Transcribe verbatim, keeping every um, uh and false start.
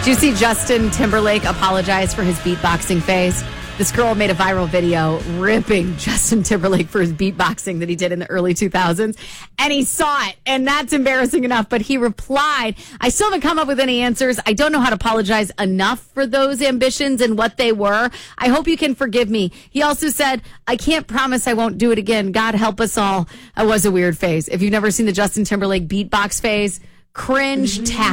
Did you see Justin Timberlake apologize for his beatboxing phase? This girl made a viral video ripping Justin Timberlake for his beatboxing that he did in the early two thousands. And he saw it, and that's embarrassing enough. But he replied, I still haven't come up with any answers. I don't know how to apologize enough for those ambitions and what they were. I hope you can forgive me. He also said, I can't promise I won't do it again. God help us all. It was a weird phase. If you've never seen the Justin Timberlake beatbox phase, cringe-tastic.